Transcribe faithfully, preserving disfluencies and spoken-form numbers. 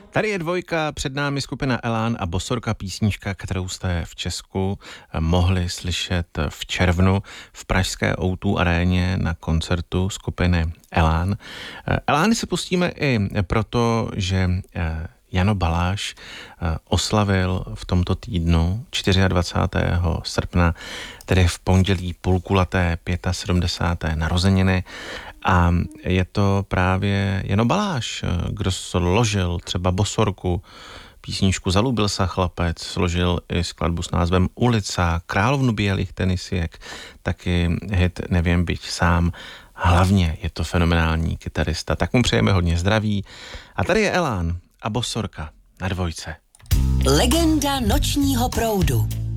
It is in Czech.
Tady je dvojka, před námi skupina Elán a Bosorka, písnička, kterou jste v Česku mohli slyšet v červnu v pražské ó dva aréně na koncertu skupiny Elán. Elány si pustíme i proto, že Jano Baláš oslavil v tomto týdnu dvacátého čtvrtého srpna, tedy v pondělí půlkulaté sedmdesáté páté narozeniny. A je to právě Jano Baláš, kdo složil třeba Bosorku, písničku Zalúbil sa chlapec, složil i skladbu s názvem Ulica, Královnu bělých tenisek, taky hit Nevím byť sám. Hlavně je to fenomenální kytarista, tak mu přejeme hodně zdraví. A tady je Elán a Bosorka na dvojce. Legenda nočního proudu.